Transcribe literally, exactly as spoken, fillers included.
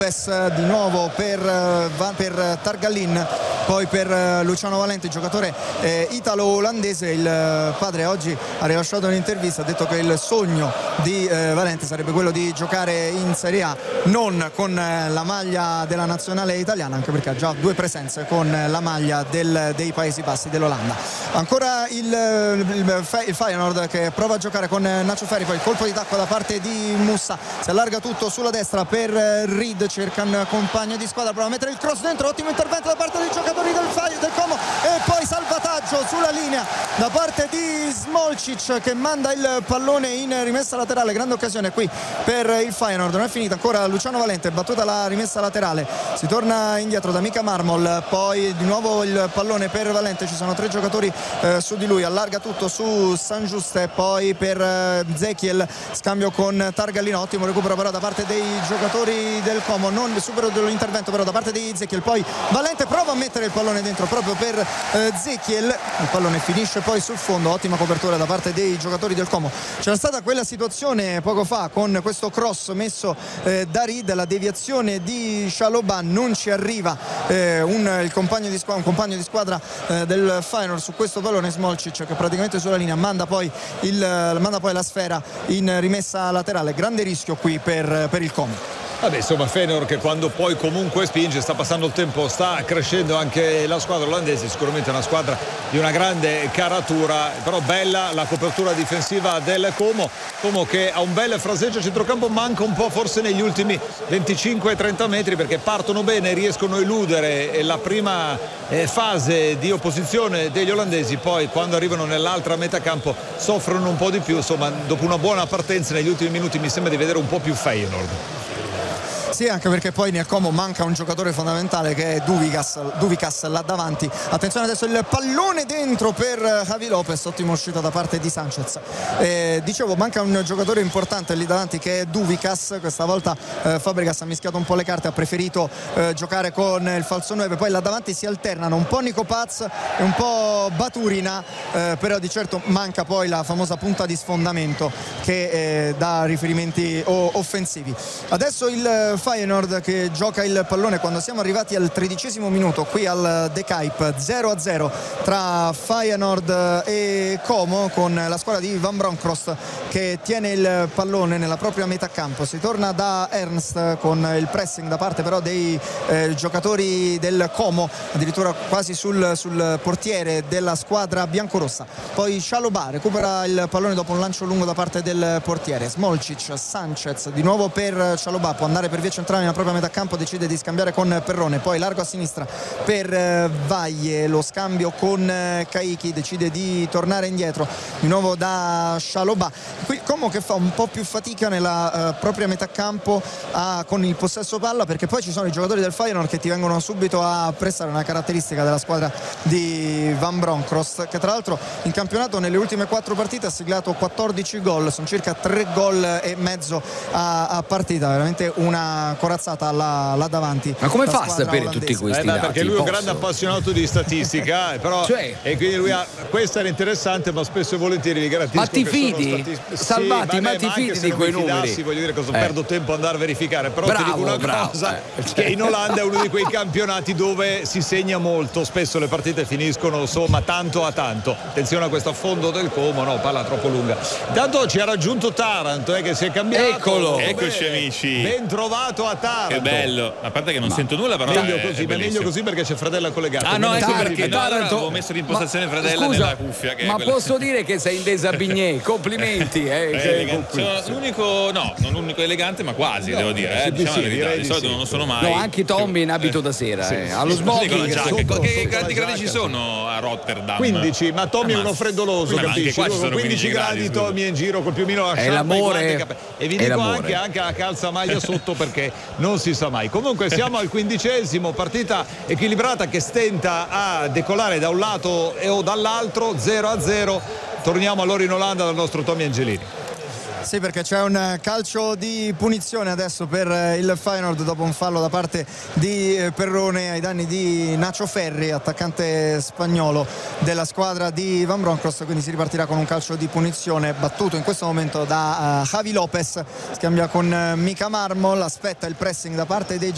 Di nuovo per, per Targallin, poi per Luciano Valente, giocatore eh, italo-olandese. Il padre oggi ha rilasciato un'intervista, ha detto che il sogno di eh, Valente sarebbe quello di giocare in Serie A, non con eh, la maglia della nazionale italiana, anche perché ha già due presenze con la maglia del, dei Paesi Bassi, dell'Olanda. Ancora il, il, il Feyenoord che prova a giocare con Nacho Ferri, poi il colpo di tacco da parte di Mussa, si allarga tutto sulla destra per Reed, cerca un compagno di squadra, prova a mettere il cross dentro, ottimo intervento da parte dei giocatori del, del Como, e poi salvataggio sulla linea da parte di Smolcic che manda il pallone in rimessa laterale. Grande occasione qui per il Feyenoord, non è finita ancora. Luciano Valente, battuta la rimessa laterale, si torna indietro da Mika Marmol, poi di nuovo il pallone per Valente, ci sono tre giocatori eh, su di lui, allarga tutto su San Giuste, poi per eh, Zekiel, scambio con Targallino, ottimo recupero però da parte dei giocatori del Como, non supero dell'intervento però da parte di Zekiel, poi Valente prova a mettere il pallone dentro proprio per eh, Zekiel, il pallone finisce poi sul fondo, ottima copertura da parte dei giocatori del Como. C'era stata quella situazione poco fa con questo cross messo eh, da Reed, la deviazione di Chalobah, non ci arriva eh, un, il compagno di squadra, un compagno di squadra eh, del Feyenoord su questo pallone. Smolcic che praticamente sulla linea manda poi, il, manda poi la sfera in rimessa laterale, grande rischio qui per, per il Como. Vabbè, insomma, Feyenoord che quando poi comunque spinge, sta passando il tempo, sta crescendo anche la squadra olandese, sicuramente una squadra di una grande caratura, però bella la copertura difensiva del Como. Como che ha un bel fraseggio a centrocampo, manca un po' forse negli ultimi venticinque trenta metri, perché partono bene, riescono a eludere la prima eh, fase di opposizione degli olandesi, poi quando arrivano nell'altra metà campo soffrono un po' di più. Insomma, dopo una buona partenza negli ultimi minuti mi sembra di vedere un po' più Feyenoord. Sì, anche perché poi nel Como manca un giocatore fondamentale che è Duvikas, Duvikas là davanti. Attenzione adesso il pallone dentro per Javi Lopez, ottima uscita da parte di Sanchez. Eh, dicevo, manca un giocatore importante lì davanti che è Duvikas, questa volta eh, Fabregas ha mischiato un po' le carte, ha preferito eh, giocare con il falso nove, poi là davanti si alternano un po' Nico Paz e un po' Baturina, eh, però di certo manca poi la famosa punta di sfondamento che eh, dà riferimenti o- offensivi. Adesso il Feyenoord che gioca il pallone quando siamo arrivati al tredicesimo minuto qui al De Kuip, zero a zero tra Feyenoord e Como, con la squadra di Van Bronckhorst che tiene il pallone nella propria metà campo. Si torna da Ernst con il pressing da parte però dei eh, giocatori del Como, addirittura quasi sul, sul portiere della squadra biancorossa. Poi Chalobah recupera il pallone dopo un lancio lungo da parte del portiere. Smolcic, Sanchez di nuovo per Chalobah, può andare per via centrale nella propria metà campo, decide di scambiare con Perrone, poi largo a sinistra per eh, Vaglie, lo scambio con eh, Caicchi, decide di tornare indietro di nuovo da Chalobah. Qui Como che fa un po' più fatica nella eh, propria metà campo a, con il possesso palla, perché poi ci sono i giocatori del Feyenoord che ti vengono subito a prestare, una caratteristica della squadra di Van Bronckhorst, che tra l'altro in campionato nelle ultime quattro partite ha siglato quattordici gol, sono circa tre gol e mezzo a, a partita, veramente una corazzata là, là davanti. Ma come fa a sapere olandese? tutti questi eh, dati? Perché lui è un Posso? grande appassionato di statistica, però, cioè, e quindi lui ha, questa era interessante, ma spesso e volentieri vi garantisco ma ti che fidi? sono stati... Salvati, sì, ma vabbè, ti ma fidi anche se di non quei mi fidassi, numeri? voglio dire cosa Eh. perdo tempo ad andare a verificare, però Bravo, ti dico una bravo, cosa, eh. che in Olanda è uno di quei campionati dove si segna molto, spesso le partite finiscono insomma tanto a tanto. Attenzione a questo affondo del Como, no, palla troppo lunga. Intanto ci ha raggiunto Taranto, eh, che si è cambiato. Eccolo. Eccoci amici. Ben trovato a Taranto. Che bello. A parte che non Ma sento nulla, però Meglio è, così, è ma meglio bellissimo. così perché c'è Fradella collegato. Ah no, ecco Taranto, perché no, allora Taranto- avevo messo l'impostazione ma- Fradella scusa, nella cuffia. Che è ma quella... posso dire che sei in Desabigné? Complimenti, eh, Eh, cioè, elegante. con cui- Sono l'unico, no, non l'unico elegante, ma quasi, No, devo dire. sì, Eh, diciamo sì, la verità. direi Di di solito sì. non sono mai. No, anche Tommy in abito da sera, sì, eh, sì, allo sì, Con la smoking. giacca. sotto- che, sotto che gradi, la gradi ci giacca. sono a Rotterdam? quindici, ma Tommy Eh, è uno ma- freddoloso, ma anche capisci? qua ci Lui con sono quindici gradi gradi, Tommy è in giro col piumino, la È sciarpa, i l'amore, guanti, i capelli. E vi è dico l'amore. anche, anche a calzamaglia sotto, perché non si sa mai. Comunque siamo al quindicesimo, partita equilibrata che stenta a decolare da un lato e o dall'altro, zero a zero. Torniamo allora in Olanda dal nostro Tommy Angelini. Sì, perché c'è un calcio di punizione adesso per il Feyenoord dopo un fallo da parte di Perrone ai danni di Nacho Ferri, attaccante spagnolo della squadra di Van Bronckhorst, quindi si ripartirà con un calcio di punizione battuto in questo momento da uh, Javi Lopez, scambia con uh, Mika Marmol, aspetta il pressing da parte dei